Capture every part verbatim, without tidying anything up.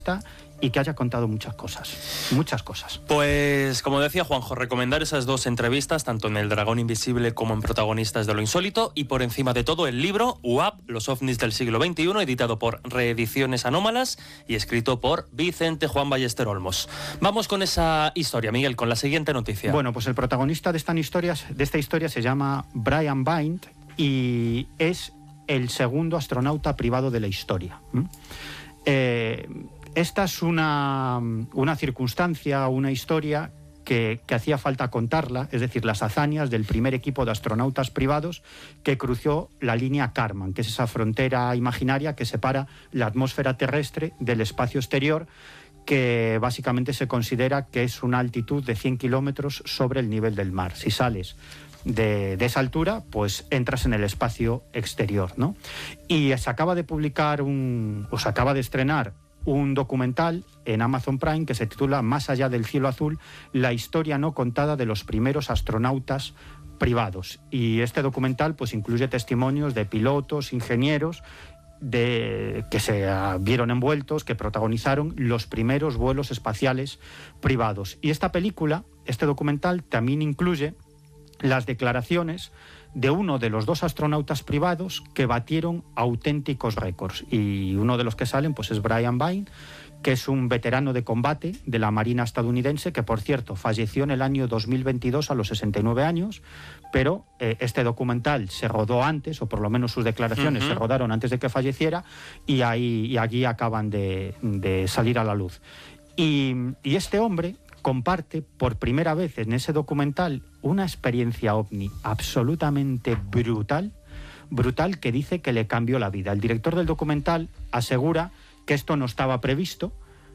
y que haya contado muchas cosas, muchas cosas. Pues, como decía Juanjo, recomendar esas dos entrevistas, tanto en El Dragón Invisible como en Protagonistas de lo Insólito, y por encima de todo el libro U A P, Los ovnis del siglo veintiuno, editado por Reediciones Anómalas y escrito por Vicente Juan Ballester Olmos. Vamos con esa historia, Miguel, con la siguiente noticia. Bueno, pues el protagonista de esta historia, de esta historia se llama Brian Byndt y es el segundo astronauta privado de la historia. ¿Mm? Eh... Esta es una, una circunstancia, una historia que, que hacía falta contarla, es decir, las hazañas del primer equipo de astronautas privados que cruzó la línea Kármán, que es esa frontera imaginaria que separa la atmósfera terrestre del espacio exterior, que básicamente se considera que es una altitud de cien kilómetros sobre el nivel del mar. Si sales de, de esa altura, pues entras en el espacio exterior, ¿no? Y se acaba de publicar, un, o se acaba de estrenar un documental en Amazon Prime que se titula Más allá del cielo azul, la historia no contada de los primeros astronautas privados. Y este documental pues incluye testimonios de pilotos, ingenieros de, que se vieron envueltos, que protagonizaron los primeros vuelos espaciales privados. Y esta película, este documental, también incluye las declaraciones de uno de los dos astronautas privados que batieron auténticos récords. Y uno de los que salen pues es Brian Byndt, que es un veterano de combate de la Marina estadounidense, que por cierto falleció en el año dos mil veintidós a los sesenta y nueve años, pero eh, este documental se rodó antes, o por lo menos sus declaraciones uh-huh. se rodaron antes de que falleciera, y, ahí, y allí acaban de, de salir a la luz. Y, y este hombre comparte por primera vez en ese documental una experiencia ovni absolutamente brutal, brutal que dice que le cambió la vida. El director del documental asegura que esto no estaba previsto,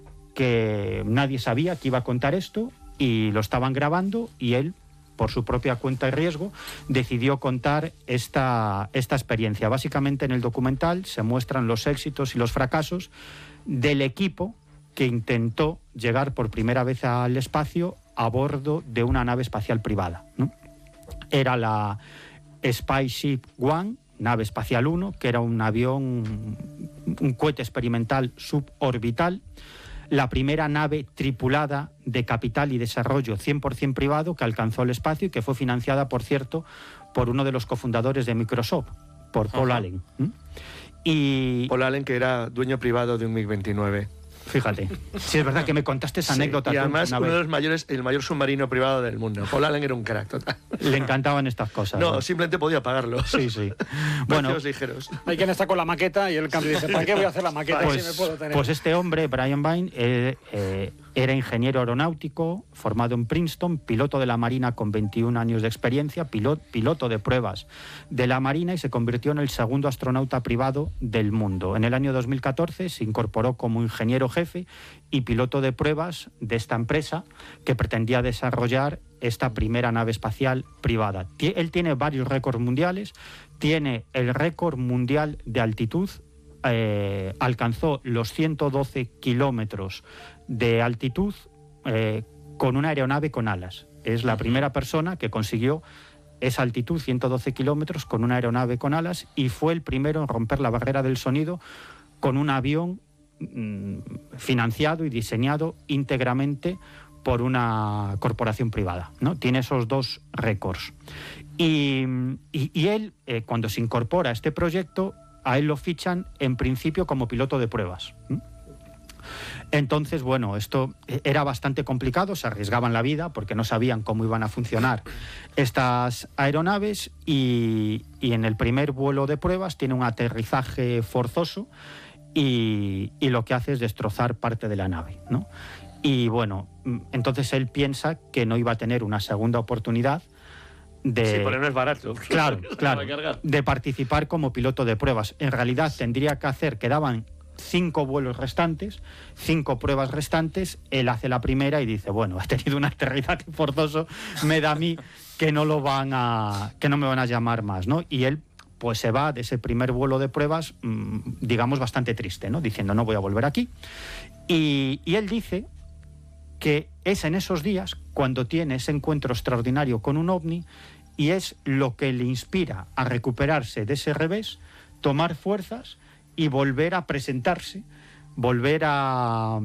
que nadie sabía que iba a contar esto y lo estaban grabando y él, por su propia cuenta y riesgo, decidió contar esta, esta experiencia. Básicamente en el documental se muestran los éxitos y los fracasos del equipo que intentó llegar por primera vez al espacio a bordo de una nave espacial privada, ¿no? Era la Spaceship One, nave espacial uno, que era un avión, un cohete experimental suborbital, la primera nave tripulada de capital y desarrollo cien por ciento privado que alcanzó el espacio y que fue financiada, por cierto, por uno de los cofundadores de Microsoft, por Paul uh-huh. Allen. ¿Mm? Y Paul Allen, que era dueño privado de un MiG veintinueve. Fíjate, sí es verdad que me contaste esa sí, anécdota. Y además una uno vez. de los mayores, el mayor submarino privado del mundo. Paul Allen era un crack total. Le encantaban estas cosas. No, ¿no? simplemente podía pagarlo. Sí, sí. Bueno, ligeros. Hay quien está con la maqueta y el cambio dice, ¿para qué voy a hacer la maqueta pues, si me puedo tener? Pues este hombre, Brian Byndt, eh, eh, era ingeniero aeronáutico, formado en Princeton, piloto de la Marina con veintiún años de experiencia, piloto, piloto de pruebas de la Marina y se convirtió en el segundo astronauta privado del mundo. En el año dos mil catorce se incorporó como ingeniero jefe y piloto de pruebas de esta empresa que pretendía desarrollar esta primera nave espacial privada. Él tiene varios récords mundiales, tiene el récord mundial de altitud, eh, alcanzó los ciento doce kilómetros de altitud eh, con una aeronave con alas. Es la primera persona que consiguió esa altitud, ciento doce kilómetros, con una aeronave con alas, y fue el primero en romper la barrera del sonido con un avión mm, financiado y diseñado íntegramente por una corporación privada, ¿no? Tiene esos dos récords. Y, y, y él, eh, cuando se incorpora a este proyecto, a él lo fichan en principio como piloto de pruebas. ¿Mm? Entonces, bueno, esto era bastante complicado, se arriesgaban la vida porque no sabían cómo iban a funcionar estas aeronaves y, y en el primer vuelo de pruebas tiene un aterrizaje forzoso y, y lo que hace es destrozar parte de la nave, ¿no? Y bueno, entonces él piensa que no iba a tener una segunda oportunidad de... Sí, por no es barato. Claro, claro, de participar como piloto de pruebas. En realidad tendría que hacer, quedaban cinco vuelos restantes, cinco pruebas restantes, él hace la primera y dice, bueno, he tenido un aterrizaje forzoso, me da a mí que no lo van a, que no me van a llamar más, ¿no? Y él pues se va de ese primer vuelo de pruebas, mmm, digamos, bastante triste, ¿no? Diciendo, no voy a volver aquí. Y, y él dice que es en esos días cuando tiene ese encuentro extraordinario con un ovni y es lo que le inspira a recuperarse de ese revés, tomar fuerzas y volver a presentarse volver a